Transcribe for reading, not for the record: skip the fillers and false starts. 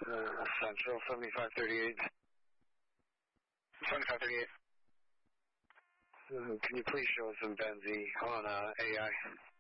Central 7538. 7538. Can you please show us some Benzie on AI?